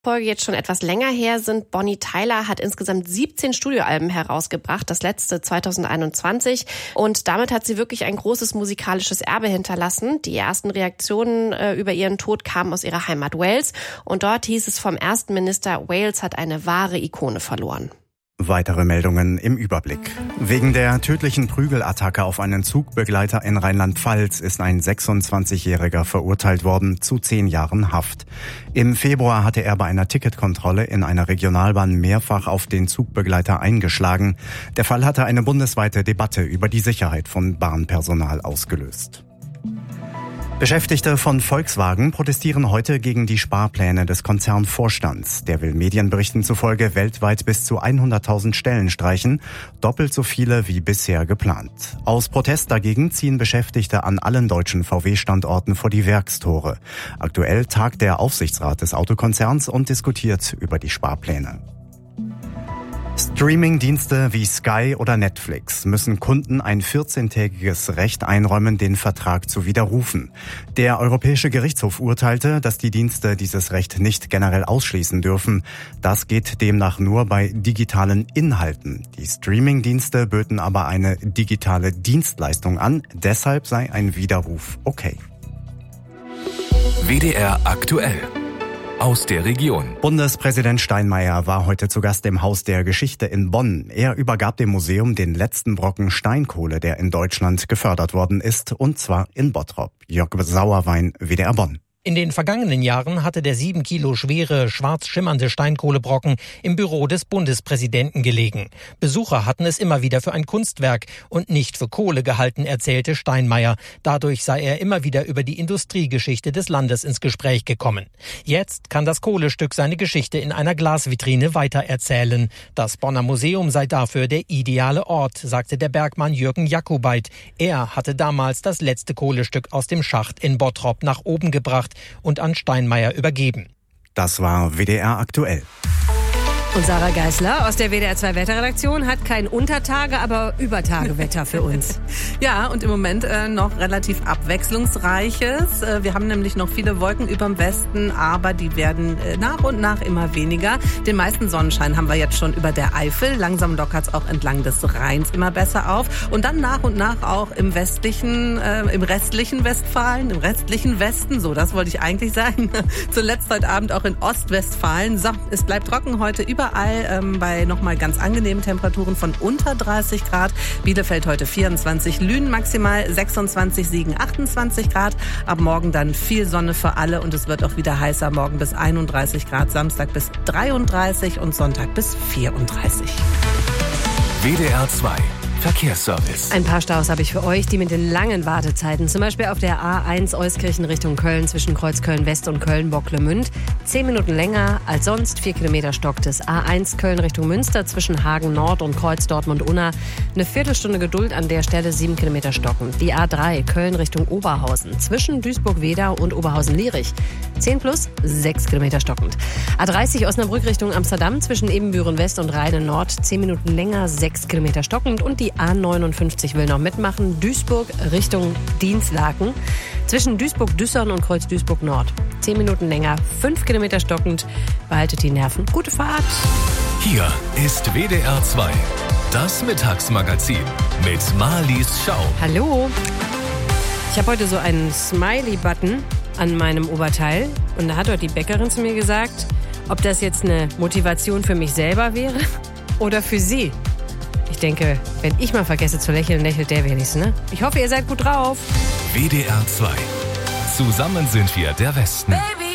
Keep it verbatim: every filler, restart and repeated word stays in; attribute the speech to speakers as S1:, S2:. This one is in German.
S1: Folge jetzt schon etwas länger her sind. Bonnie Tyler hat insgesamt siebzehn Studioalben herausgebracht, das letzte zwanzig einundzwanzig. Und damit hat sie wirklich ein großes musikalisches Erbe hinterlassen. Die ersten Reaktionen äh, über ihren Tod kamen aus ihrer Heimat Wales. Und dort hieß es vom ersten Minister, Wales hat eine wahre Ikone verloren.
S2: Weitere Meldungen im Überblick. Wegen der tödlichen Prügelattacke auf einen Zugbegleiter in Rheinland-Pfalz ist ein sechsundzwanzigjähriger verurteilt worden zu zehn Jahren Haft. Im Februar hatte er bei einer Ticketkontrolle in einer Regionalbahn mehrfach auf den Zugbegleiter eingeschlagen. Der Fall hatte eine bundesweite Debatte über die Sicherheit von Bahnpersonal ausgelöst. Beschäftigte von Volkswagen protestieren heute gegen die Sparpläne des Konzernvorstands. Der will Medienberichten zufolge weltweit bis zu hunderttausend Stellen streichen, doppelt so viele wie bisher geplant. Aus Protest dagegen ziehen Beschäftigte an allen deutschen V W-Standorten vor die Werkstore. Aktuell tagt der Aufsichtsrat des Autokonzerns und diskutiert über die Sparpläne. Streaming-Dienste wie Sky oder Netflix müssen Kunden ein vierzehntägiges Recht einräumen, den Vertrag zu widerrufen. Der Europäische Gerichtshof urteilte, dass die Dienste dieses Recht nicht generell ausschließen dürfen. Das geht demnach nur bei digitalen Inhalten. Die Streaming-Dienste böten aber eine digitale Dienstleistung an. Deshalb sei ein Widerruf okay.
S3: W D R aktuell. Aus der Region.
S2: Bundespräsident Steinmeier war heute zu Gast im Haus der Geschichte in Bonn. Er übergab dem Museum den letzten Brocken Steinkohle, der in Deutschland gefördert worden ist, und zwar in Bottrop. Jörg Sauerwein, W D R Bonn.
S4: In den vergangenen Jahren hatte der sieben Kilo schwere, schwarz schimmernde Steinkohlebrocken im Büro des Bundespräsidenten gelegen. Besucher hatten es immer wieder für ein Kunstwerk und nicht für Kohle gehalten, erzählte Steinmeier. Dadurch sei er immer wieder über die Industriegeschichte des Landes ins Gespräch gekommen. Jetzt kann das Kohlestück seine Geschichte in einer Glasvitrine weitererzählen. Das Bonner Museum sei dafür der ideale Ort, sagte der Bergmann Jürgen Jakubait. Er hatte damals das letzte Kohlestück aus dem Schacht in Bottrop nach oben gebracht und an Steinmeier übergeben.
S2: Das war W D R aktuell.
S5: Und Sarah Geisler aus der W D R zwei Wetterredaktion hat kein Untertage, aber Übertagewetter für uns.
S6: Ja, und im Moment äh, noch relativ abwechslungsreiches. Äh, wir haben nämlich noch viele Wolken überm Westen, aber die werden äh, nach und nach immer weniger. Den meisten Sonnenschein haben wir jetzt schon über der Eifel. Langsam lockert es auch entlang des Rheins immer besser auf. Und dann nach und nach auch im westlichen, äh, im restlichen Westfalen, im restlichen Westen. So, das wollte ich eigentlich sagen. Zuletzt heute Abend auch in Ostwestfalen. So, es bleibt trocken heute über Überall ähm, bei nochmal ganz angenehmen Temperaturen von unter dreißig Grad. Bielefeld heute vierundzwanzig, Lünen maximal sechsundzwanzig, Siegen achtundzwanzig Grad. Ab morgen dann viel Sonne für alle und es wird auch wieder heißer. Morgen bis einunddreißig Grad, Samstag bis dreiunddreißig und Sonntag bis vierunddreißig.
S3: W D R zwei Verkehrsservice.
S5: Ein paar Staus habe ich für euch, die mit den langen Wartezeiten, zum Beispiel auf der A eins Euskirchen Richtung Köln zwischen Kreuzköln West und Köln-Bocklemünd. Zehn Minuten länger als sonst, vier Kilometer Stock des A eins Köln Richtung Münster zwischen Hagen Nord und Kreuz Dortmund-Unna. Eine Viertelstunde Geduld an der Stelle, sieben Kilometer stockend. Die A drei Köln Richtung Oberhausen zwischen Duisburg-Wedau und Oberhausen-Lierich. zehn plus, sechs Kilometer stockend. A dreißig Osnabrück Richtung Amsterdam zwischen Ebenbüren West und Rheine Nord. zehn Minuten länger, sechs Kilometer stockend. Und die A neunundfünfzig will noch mitmachen. Duisburg Richtung Dinslaken. Zwischen Duisburg-Düssern und Kreuz Duisburg-Nord. zehn Minuten länger, fünf Kilometer stockend. Behaltet die Nerven. Gute Fahrt.
S3: Hier ist W D R zwei. Das Mittagsmagazin mit Marlies Schau.
S5: Hallo. Ich habe heute so einen Smiley-Button an meinem Oberteil. Und da hat heute die Bäckerin zu mir gesagt, ob das jetzt eine Motivation für mich selber wäre oder für sie. Ich denke, wenn ich mal vergesse zu lächeln, lächelt der wenigstens, ne? Ich hoffe, ihr seid gut drauf.
S3: W D R zwei. Zusammen sind wir der Westen.